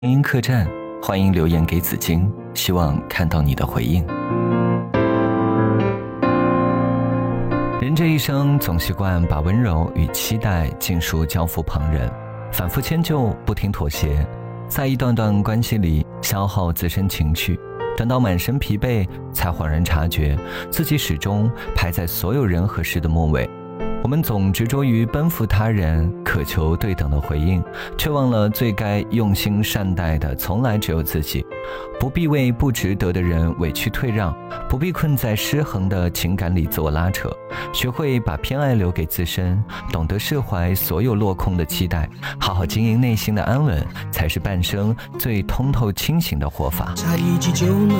声音客栈，欢迎留言给紫荆，希望看到你的回应。人这一生总习惯把温柔与期待尽数交付旁人，反复迁就，不停妥协，在一段段关系里消耗自身情绪，等到满身疲惫，才恍然察觉自己始终排在所有人和事的末尾。我们总执着于奔赴他人，渴求对等的回应，却忘了最该用心善待的从来只有自己。不必为不值得的人委屈退让，不必困在失衡的情感里自我拉扯，学会把偏爱留给自身，懂得释怀所有落空的期待，好好经营内心的安稳，才是半生最通透清醒的活法。 差一记就能